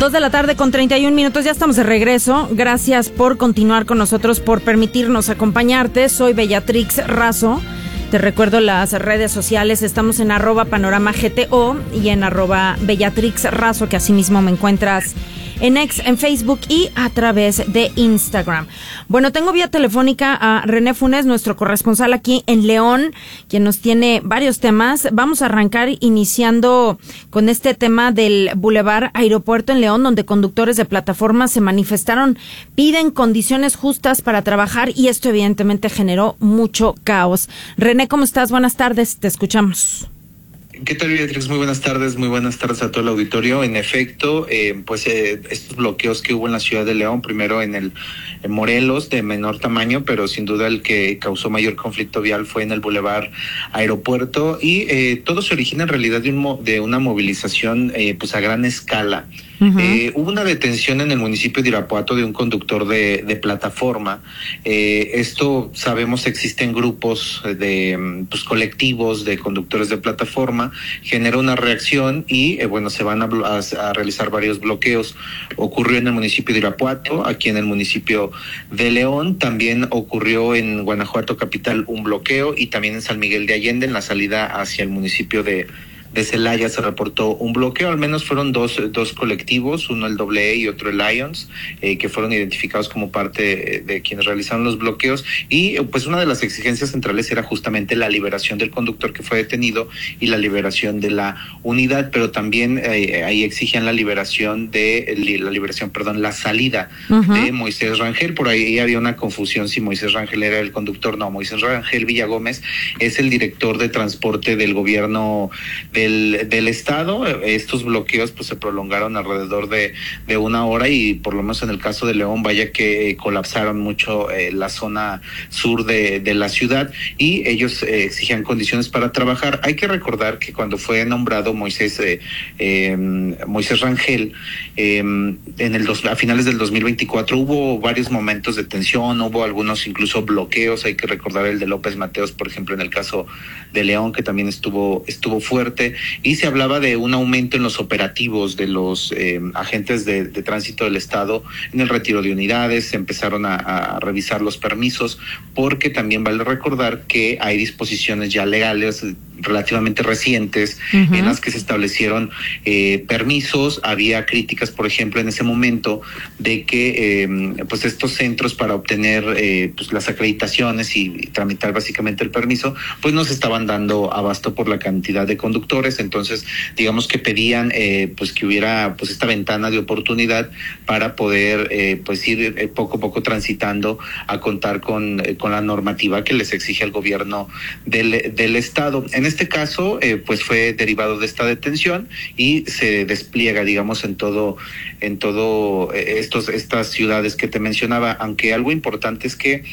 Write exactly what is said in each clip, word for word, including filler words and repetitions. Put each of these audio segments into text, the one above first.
Dos de la tarde con treinta y un minutos, ya estamos de regreso. Gracias por continuar con nosotros, por permitirnos acompañarte. Soy Bellatrix Razo. Te recuerdo las redes sociales, estamos en arroba panorama G T O y en arroba Bellatrix Razo, que asimismo me encuentras en X, en Facebook y a través de Instagram. Bueno, tengo vía telefónica a René Funes, nuestro corresponsal aquí en León, quien nos tiene varios temas. Vamos a arrancar iniciando con este tema del Boulevard Aeropuerto en León, donde conductores de plataformas se manifestaron, piden condiciones justas para trabajar y esto evidentemente generó mucho caos. René, ¿cómo estás? Buenas tardes, te escuchamos. ¿Qué tal, Beatriz? Muy buenas tardes, muy buenas tardes a todo el auditorio. En efecto, eh, pues eh, estos bloqueos que hubo en la ciudad de León, primero en el en Morelos, de menor tamaño, pero sin duda el que causó mayor conflicto vial fue en el Boulevard Aeropuerto, y eh, todo se origina en realidad de, un, de una movilización eh, pues a gran escala. Uh-huh. Eh, hubo una detención en el municipio de Irapuato de un conductor de, de plataforma. Eh, esto sabemos existen grupos de pues, colectivos de conductores de plataforma, genera una reacción y eh, bueno, se van a, a, a realizar varios bloqueos. Ocurrió en el municipio de Irapuato, aquí en el municipio de León, también ocurrió en Guanajuato capital un bloqueo, y también en San Miguel de Allende, en la salida hacia el municipio de de Celaya se reportó un bloqueo. Al menos fueron dos dos colectivos, uno el doble E y otro el Lions, eh, que fueron identificados como parte de quienes realizaron los bloqueos, y pues una de las exigencias centrales era justamente la liberación del conductor que fue detenido y la liberación de la unidad, pero también eh, ahí exigían la liberación de la liberación, perdón, la salida uh-huh. de Moisés Rangel. Por ahí había una confusión si Moisés Rangel era el conductor. No, Moisés Rangel Villagómez es el director de transporte del gobierno de Del, del estado. Estos bloqueos pues se prolongaron alrededor de, de una hora, y por lo menos en el caso de León, vaya que colapsaron mucho eh, la zona sur de, de la ciudad, y ellos eh, exigían condiciones para trabajar. Hay que recordar que cuando fue nombrado Moisés eh, eh, Moisés Rangel eh, en el dos, a finales del dos mil veinticuatro hubo varios momentos de tensión, hubo algunos incluso bloqueos. Hay que recordar el de López Mateos, por ejemplo, en el caso de León, que también estuvo estuvo fuerte. Y se hablaba de un aumento en los operativos de los eh, agentes de, de tránsito del estado en el retiro de unidades. Se empezaron a, a revisar los permisos, porque también vale recordar que hay disposiciones ya legales relativamente recientes uh-huh. en las que se establecieron eh, permisos. Había críticas, por ejemplo, en ese momento de que eh, pues estos centros para obtener eh, pues las acreditaciones y, y tramitar básicamente el permiso, pues no se estaban dando abasto por la cantidad de conductores. Entonces, digamos que pedían eh, pues que hubiera pues esta ventana de oportunidad para poder eh, pues ir eh, poco a poco transitando a contar con, eh, con la normativa que les exige el gobierno del, del estado. En este caso, eh, pues fue derivado de esta detención y se despliega, digamos, en todo, en todo eh, estos, estas ciudades que te mencionaba, aunque algo importante es que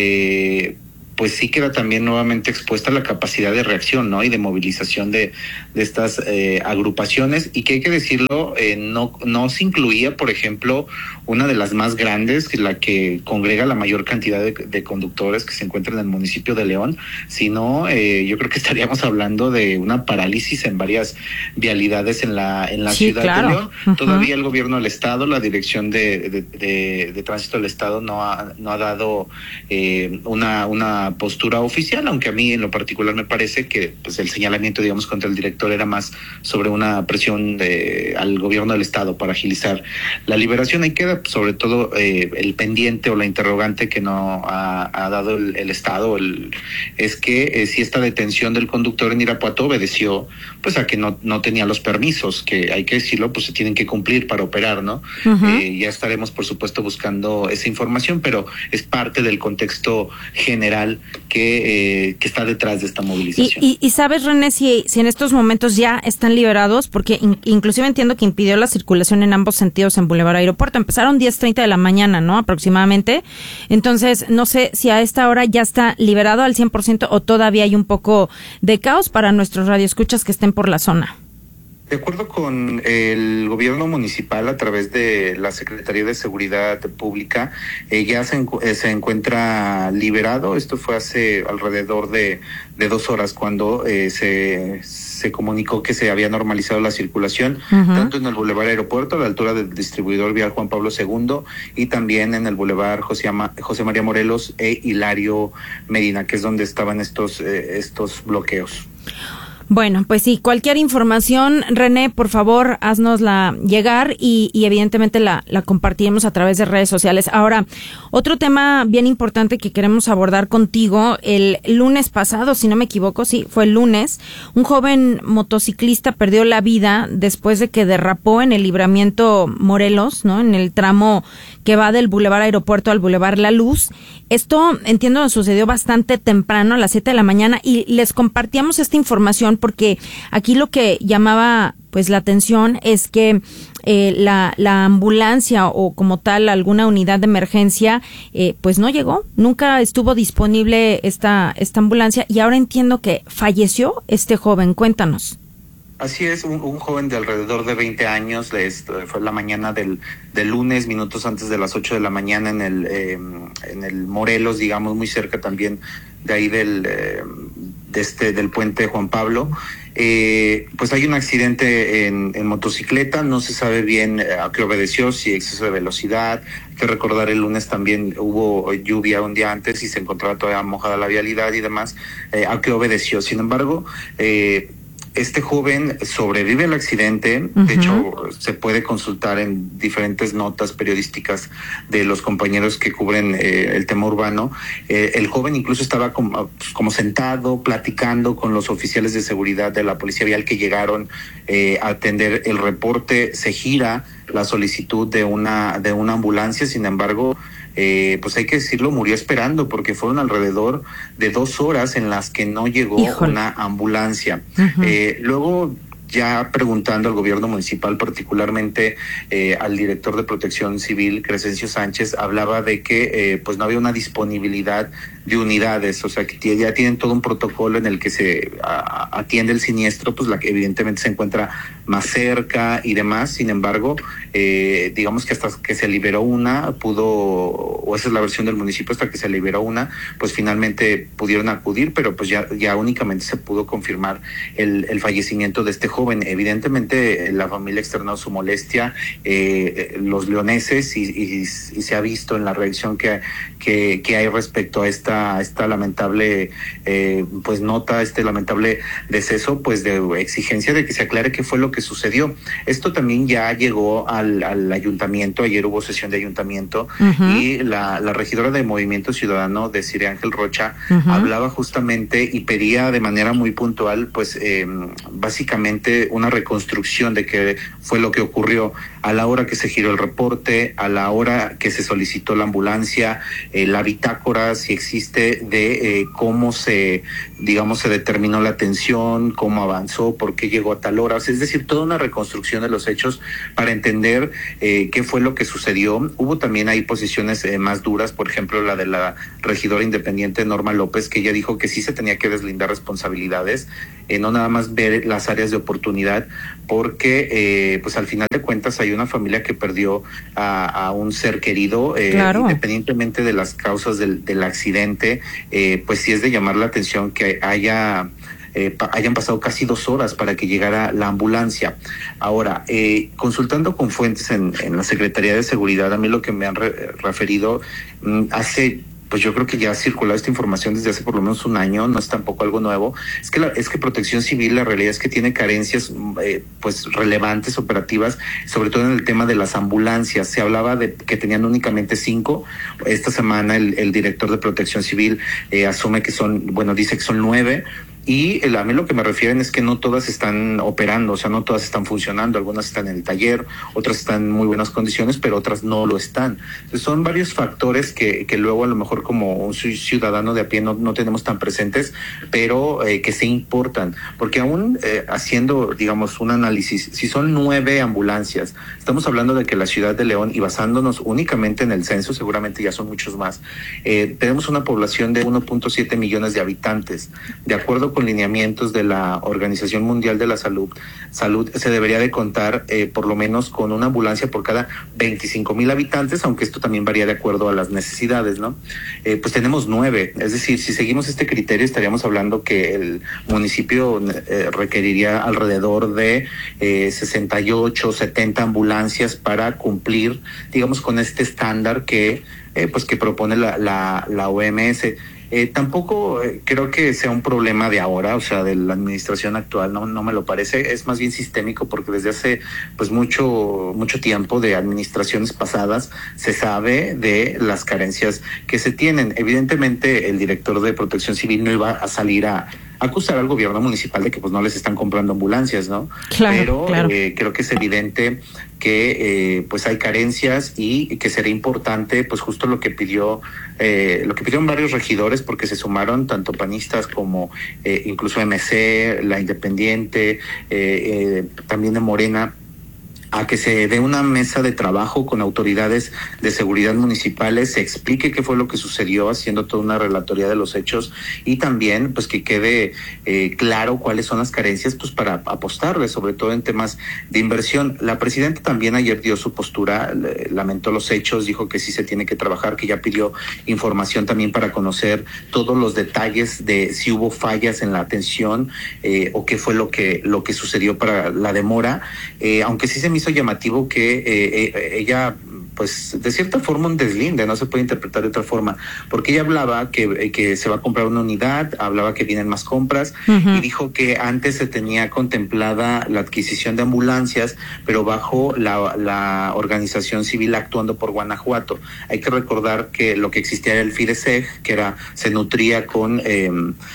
eh, pues sí queda también nuevamente expuesta la capacidad de reacción, ¿no? Y de movilización de, de estas eh, agrupaciones, y que hay que decirlo, eh, no, no se incluía, por ejemplo, una de las más grandes, la que congrega la mayor cantidad de, de conductores que se encuentran en el municipio de León, sino eh, yo creo que estaríamos hablando de una parálisis en varias vialidades en la en la sí, ciudad claro. de León. Uh-huh. Todavía el gobierno del estado, la dirección de, de, de, de tránsito del estado no ha, no ha dado eh, una, una postura oficial, aunque a mí en lo particular me parece que pues el señalamiento, digamos, contra el director era más sobre una presión de, al gobierno del estado para agilizar la liberación. Ahí queda sobre todo eh, el pendiente o la interrogante que no ha, ha dado el, el estado, el, es que eh, si esta detención del conductor en Irapuato obedeció pues a que no, no tenía los permisos, que hay que decirlo, pues se tienen que cumplir para operar, ¿no? Uh-huh. Eh, ya estaremos por supuesto buscando esa información, pero es parte del contexto general que, eh, que está detrás de esta movilización. Y, y, y sabes, René, si, si en estos momentos ya están liberados, porque in, inclusive entiendo que impidió la circulación en ambos sentidos en Boulevard Aeropuerto. Empezaron diez treinta de la mañana, ¿no? Aproximadamente. Entonces, no sé si a esta hora ya está liberado al cien por ciento o todavía hay un poco de caos para nuestros radioescuchas que estén por la zona. De acuerdo con el gobierno municipal, a través de la Secretaría de Seguridad Pública, eh, ya se, encu- eh, se encuentra liberado. Esto fue hace alrededor de, de dos horas cuando eh, se, se comunicó que se había normalizado la circulación, uh-huh. tanto en el Boulevard Aeropuerto, a la altura del distribuidor vial Juan Pablo segundo, y también en el Boulevard José, Ama- José María Morelos e Hilario Medina, que es donde estaban estos, eh, estos bloqueos. Bueno, pues sí, cualquier información, René, por favor, haznosla llegar y, y evidentemente la, la compartiremos a través de redes sociales. Ahora, otro tema bien importante que queremos abordar contigo, el lunes pasado, si no me equivoco, sí, fue el lunes, un joven motociclista perdió la vida después de que derrapó en el libramiento Morelos, ¿no? En el tramo que va del Boulevard Aeropuerto al Boulevard La Luz. Esto, entiendo, sucedió bastante temprano, a las siete de la mañana, y les compartíamos esta información porque aquí lo que llamaba pues la atención es que eh, la, la ambulancia o como tal alguna unidad de emergencia eh, pues no llegó, nunca estuvo disponible esta, esta ambulancia, y ahora entiendo que falleció este joven. Cuéntanos. Así es, un, un joven de alrededor de veinte años, esto, fue la mañana del, del lunes, minutos antes de las ocho de la mañana en el eh, en el Morelos, digamos, muy cerca también de ahí del eh, de este del puente Juan Pablo. Eh, pues hay un accidente en, en motocicleta, no se sabe bien a qué obedeció, si exceso de velocidad. Hay que recordar, el lunes también hubo lluvia un día antes y se encontraba todavía mojada la vialidad y demás, eh, a qué obedeció. Sin embargo, eh, este joven sobrevive al accidente. Uh-huh. De hecho, se puede consultar en diferentes notas periodísticas de los compañeros que cubren eh, el tema urbano. Eh, el joven incluso estaba como, como sentado, platicando con los oficiales de seguridad de la Policía Vial que llegaron eh, a atender el reporte. Se gira la solicitud de una, de una ambulancia, sin embargo, Eh, pues hay que decirlo, murió esperando, porque fueron alrededor de dos horas en las que no llegó Híjole. una ambulancia. Uh-huh. Eh, luego, ya preguntando al gobierno municipal, particularmente eh, al director de Protección Civil, Crescencio Sánchez, hablaba de que eh, pues no había una disponibilidad de unidades, o sea que t- ya tienen todo un protocolo en el que se a, atiende el siniestro, pues la que evidentemente se encuentra más cerca y demás. Sin embargo, eh, digamos que hasta que se liberó una, pudo, o esa es la versión del municipio, hasta que se liberó una, pues finalmente pudieron acudir, pero pues ya, ya únicamente se pudo confirmar el, el fallecimiento de este joven. Evidentemente la familia externó su molestia, eh, los leoneses, y, y, y se ha visto en la reacción que, que, que hay respecto a esta esta lamentable eh, pues nota, este lamentable deceso, pues de exigencia de que se aclare qué fue lo que sucedió. Esto también ya llegó al, al ayuntamiento. Ayer hubo sesión de ayuntamiento. Uh-huh. Y la, la regidora de Movimiento Ciudadano, Desiree Ángel Rocha, uh-huh. hablaba justamente y pedía de manera muy puntual, pues eh, básicamente una reconstrucción de qué fue lo que ocurrió a la hora que se giró el reporte, a la hora que se solicitó la ambulancia, eh, la bitácora, si existe de eh, cómo se, digamos, se determinó la atención, cómo avanzó, por qué llegó a tal hora. O sea, es decir, toda una reconstrucción de los hechos para entender eh, qué fue lo que sucedió. Hubo también ahí posiciones eh, más duras, por ejemplo, la de la regidora independiente Norma López, que ella dijo que sí se tenía que deslindar responsabilidades, eh, no nada más ver las áreas de oportunidad, porque eh, pues al final de cuentas hay una familia que perdió a, a un ser querido, eh, claro. independientemente de las causas del, del accidente, eh, pues sí es de llamar la atención que haya eh, pa- hayan pasado casi dos horas para que llegara la ambulancia. Ahora, eh, consultando con fuentes en, en la Secretaría de Seguridad, a mí lo que me han re- referido mmm, hace pues yo creo que ya ha circulado esta información desde hace por lo menos un año, no es tampoco algo nuevo, es que la, es que Protección Civil, la realidad es que tiene carencias eh, pues relevantes, operativas, sobre todo en el tema de las ambulancias. Se hablaba de que tenían únicamente cinco. Esta semana el, el director de Protección Civil eh, asume que son, bueno, dice que son nueve. Y el, a mí lo que me refieren es que no todas están operando, o sea, no todas están funcionando. Algunas están en el taller, otras están en muy buenas condiciones, pero otras no lo están. Entonces, son varios factores que, que luego a lo mejor como un ciudadano de a pie no, no tenemos tan presentes, pero eh, que sí importan. Porque aún eh, haciendo, digamos, un análisis, si son nueve ambulancias, estamos hablando de que la ciudad de León, y basándonos únicamente en el censo, seguramente ya son muchos más, eh, tenemos una población de uno punto siete millones de habitantes. De acuerdo acuerdo con lineamientos de la Organización Mundial de la Salud, Salud se debería de contar eh, por lo menos con una ambulancia por cada veinticinco mil habitantes, aunque esto también varía de acuerdo a las necesidades, ¿no? Eh, pues tenemos nueve, es decir, si seguimos este criterio estaríamos hablando que el municipio eh, requeriría alrededor de eh, sesenta y ocho, setenta ambulancias para cumplir, digamos, con este estándar que eh, pues que propone la, la, la O M S. Eh, tampoco eh, creo que sea un problema de ahora, o sea, de la administración actual, no, no me lo parece, es más bien sistémico porque desde hace pues mucho, mucho tiempo de administraciones pasadas se sabe de las carencias que se tienen. Evidentemente el director de Protección Civil no iba a salir a acusar al gobierno municipal de que pues no les están comprando ambulancias, ¿no? Claro, Pero claro. Eh, creo que es evidente que eh, pues hay carencias y que sería importante pues justo lo que pidió eh, lo que pidieron varios regidores, porque se sumaron tanto panistas como eh, incluso M C, la Independiente, eh, eh, también de Morena, a que se dé una mesa de trabajo con autoridades de seguridad municipales, se explique qué fue lo que sucedió, haciendo toda una relatoría de los hechos, y también pues que quede eh, claro cuáles son las carencias pues para apostarle, sobre todo en temas de inversión. La presidenta también ayer dio su postura, lamentó los hechos, dijo que sí se tiene que trabajar, que ya pidió información también para conocer todos los detalles de si hubo fallas en la atención eh, o qué fue lo que lo que sucedió para la demora, eh, aunque sí se me hizo llamativo que eh, eh, ella, pues de cierta forma un deslinde, no se puede interpretar de otra forma, porque ella hablaba que, eh, que se va a comprar una unidad, hablaba que vienen más compras, uh-huh. y dijo que antes se tenía contemplada la adquisición de ambulancias, pero bajo la, la organización civil Actuando por Guanajuato. Hay que recordar que lo que existía era el FIDESEG, que era, se nutría con eh,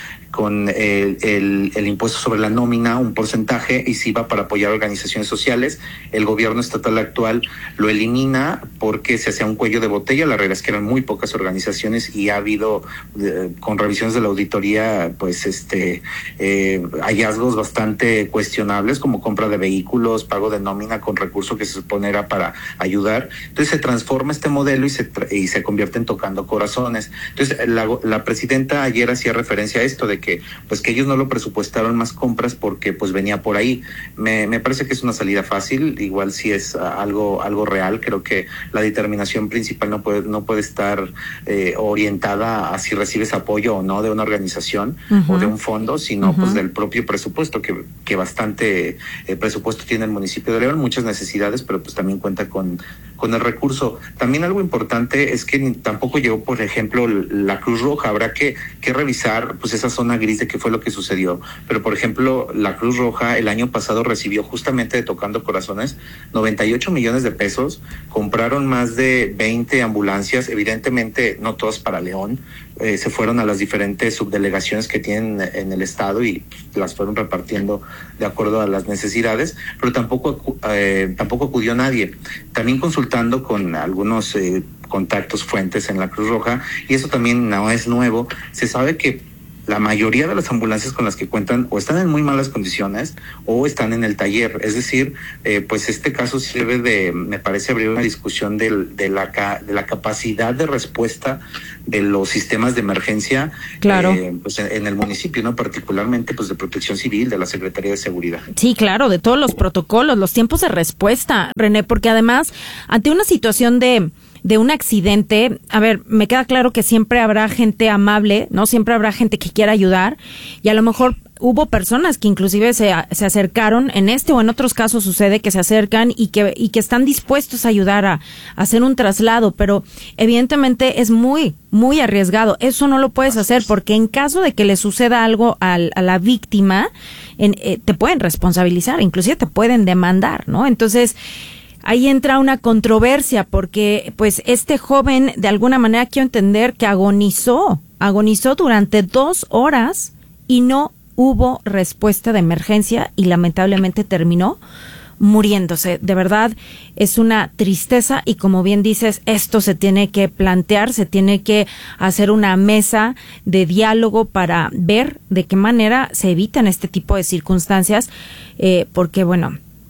con el, el, el impuesto sobre la nómina, un porcentaje, y se iba para apoyar organizaciones sociales. El gobierno estatal actual lo elimina porque se hacía un cuello de botella. La realidad es que eran muy pocas organizaciones y ha habido, eh, con revisiones de la auditoría, pues este eh, hallazgos bastante cuestionables, como compra de vehículos, pago de nómina con recurso que se supone era para ayudar. Entonces se transforma este modelo y se, y se convierte en Tocando Corazones. Entonces la, la presidenta ayer hacía referencia a esto, de que pues que ellos no lo presupuestaron más compras porque pues venía por ahí. Me, me parece que es una salida fácil, igual si es uh, algo algo real. Creo que la determinación principal no puede no puede estar eh, orientada a si recibes apoyo o no de una organización, uh-huh. o de un fondo, sino uh-huh. pues del propio presupuesto, que, que bastante eh, presupuesto tiene el municipio de León, muchas necesidades, pero pues también cuenta con con el recurso. También algo importante es que tampoco llegó, por ejemplo, la Cruz Roja. Habrá que, que revisar pues esa zona gris de qué fue lo que sucedió. Pero, por ejemplo, la Cruz Roja el año pasado recibió, justamente de Tocando Corazones, noventa y ocho millones de pesos. Compraron más de veinte ambulancias, evidentemente no todas para León. Eh, se fueron a las diferentes subdelegaciones que tienen en el estado y las fueron repartiendo de acuerdo a las necesidades, pero tampoco eh, tampoco acudió nadie. También consultando con algunos eh, contactos, fuentes en la Cruz Roja, y eso también no es nuevo, se sabe que la mayoría de las ambulancias con las que cuentan o están en muy malas condiciones o están en el taller. Es decir, eh, pues este caso sirve de, me parece, abrir una discusión de, de, la, de la capacidad de respuesta de los sistemas de emergencia, claro. eh, pues en, en el municipio, ¿no? Particularmente pues de Protección Civil, de la Secretaría de Seguridad. Sí, claro, de todos los protocolos, los tiempos de respuesta, René, porque además, ante una situación de... de un accidente, a ver, me queda claro que siempre habrá gente amable, ¿no? Siempre habrá gente que quiera ayudar, y a lo mejor hubo personas que inclusive se, se acercaron, en este o en otros casos sucede que se acercan y que, y que están dispuestos a ayudar a, a hacer un traslado, pero evidentemente es muy, muy arriesgado. Eso no lo puedes hacer porque en caso de que le suceda algo al, a la víctima, en, eh, te pueden responsabilizar, inclusive te pueden demandar, ¿no? Entonces, ahí entra una controversia porque pues este joven de alguna manera quiero entender que agonizó, agonizó durante dos horas y no hubo respuesta de emergencia y lamentablemente terminó muriéndose. De verdad es una tristeza y como bien dices, esto se tiene que plantear, se tiene que hacer una mesa de diálogo para ver de qué manera se evitan este tipo de circunstancias, eh, porque bueno,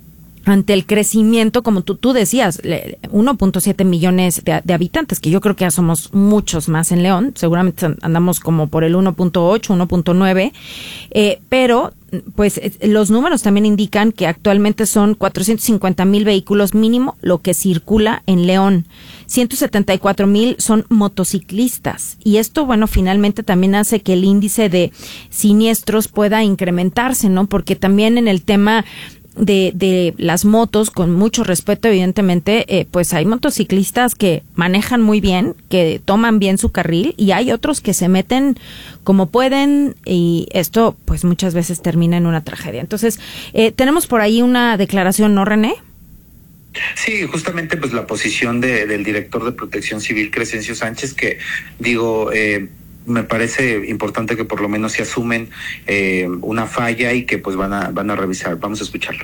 ante el crecimiento, como tú, tú decías, uno punto siete millones de, de habitantes, que yo creo que ya somos muchos más en León, seguramente andamos como por el uno punto ocho, uno punto nueve, eh, pero pues los números también indican que actualmente son cuatrocientos cincuenta mil vehículos mínimo lo que circula en León. ciento setenta y cuatro mil son motociclistas. Y esto, bueno, finalmente también hace que el índice de siniestros pueda incrementarse, ¿no? Porque también en el tema de, de las motos, con mucho respeto, evidentemente, eh, pues hay motociclistas que manejan muy bien, que toman bien su carril, y hay otros que se meten como pueden, y esto pues muchas veces termina en una tragedia. Entonces, eh, tenemos por ahí una declaración, ¿no, René? Sí, justamente pues la posición de, del director de Protección Civil, Crescencio Sánchez, que digo, eh, me parece importante que por lo menos se asumen eh, una falla y que pues van a van a revisar. Vamos a escucharlo.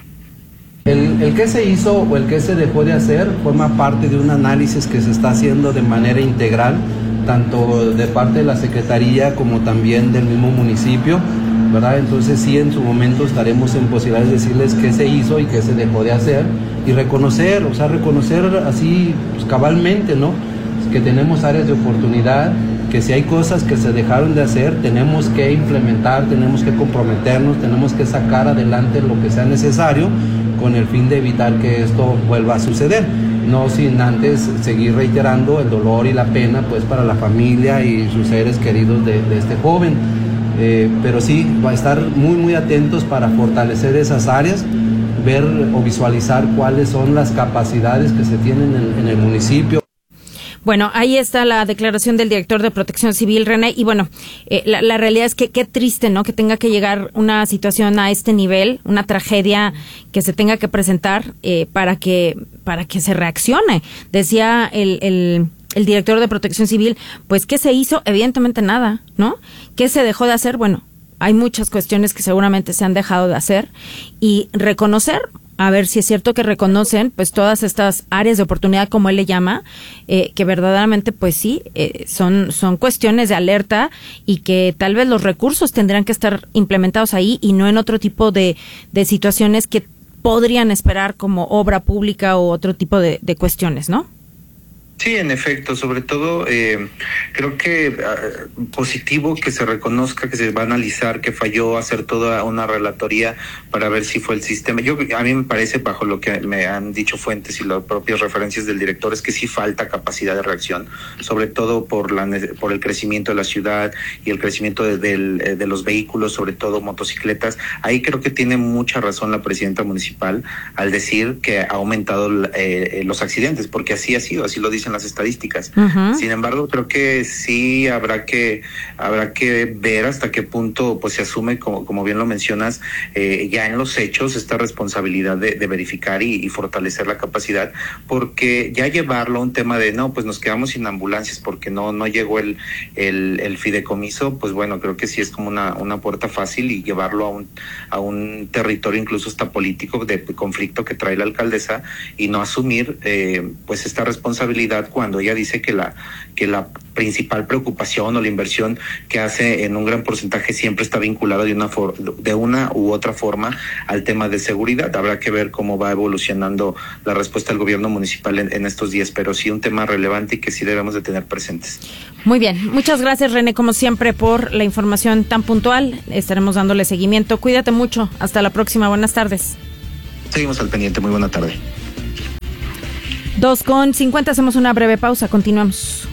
El, el que se hizo o el que se dejó de hacer forma parte de un análisis que se está haciendo de manera integral, tanto de parte de la Secretaría como también del mismo municipio, ¿verdad? Entonces sí, en su momento estaremos en posibilidades de decirles qué se hizo y qué se dejó de hacer, y reconocer, o sea, reconocer así pues, cabalmente, ¿no? Que tenemos áreas de oportunidad, que si hay cosas que se dejaron de hacer, tenemos que implementar, tenemos que comprometernos, tenemos que sacar adelante lo que sea necesario con el fin de evitar que esto vuelva a suceder, no sin antes seguir reiterando el dolor y la pena pues para la familia y sus seres queridos de, de este joven. Eh, pero sí, va a estar muy muy atentos para fortalecer esas áreas, ver o visualizar cuáles son las capacidades que se tienen en, en el municipio. Bueno, ahí está la declaración del director de Protección Civil, René, y bueno, eh, la, la realidad es que qué triste, ¿no?, que tenga que llegar una situación a este nivel, una tragedia que se tenga que presentar eh, para que para que se reaccione. Decía el, el el director de Protección Civil, pues ¿qué se hizo? Evidentemente nada, ¿no? ¿Qué se dejó de hacer? Bueno, hay muchas cuestiones que seguramente se han dejado de hacer, y reconocer, a ver si es cierto que reconocen pues todas estas áreas de oportunidad, como él le llama, eh, que verdaderamente pues sí, eh, son, son cuestiones de alerta, y que tal vez los recursos tendrán que estar implementados ahí y no en otro tipo de, de situaciones que podrían esperar como obra pública o otro tipo de, de cuestiones, ¿no? Sí, en efecto, sobre todo eh, creo que eh, positivo que se reconozca, que se va a analizar que falló, hacer toda una relatoría para ver si fue el sistema. Yo a mí me parece, bajo lo que me han dicho fuentes y las propias referencias del director, es que sí falta capacidad de reacción, sobre todo por la por el crecimiento de la ciudad y el crecimiento de, de, de los vehículos, sobre todo motocicletas. Ahí creo que tiene mucha razón la presidenta municipal al decir que ha aumentado eh, los accidentes, porque así ha sido, así lo dicen las estadísticas. Uh-huh. Sin embargo, creo que sí habrá que habrá que ver hasta qué punto pues se asume, como, como bien lo mencionas, eh, ya en los hechos esta responsabilidad de, de verificar y, y fortalecer la capacidad, porque ya llevarlo a un tema de no, pues nos quedamos sin ambulancias porque no no llegó el el, el fideicomiso, pues bueno, creo que sí es como una una puerta fácil, y llevarlo a un a un territorio incluso hasta político de conflicto que trae la alcaldesa, y no asumir eh, pues esta responsabilidad cuando ella dice que la que la principal preocupación o la inversión que hace en un gran porcentaje siempre está vinculada de una for- de una u otra forma al tema de seguridad. Habrá que ver cómo va evolucionando la respuesta del gobierno municipal en, en estos días, pero sí un tema relevante y que sí debemos de tener presentes. Muy bien, muchas gracias, René, como siempre, por la información tan puntual. Estaremos dándole seguimiento. Cuídate mucho, hasta la próxima, buenas tardes. Seguimos al pendiente, muy buena tarde. Dos con cincuenta, hacemos una breve pausa, continuamos.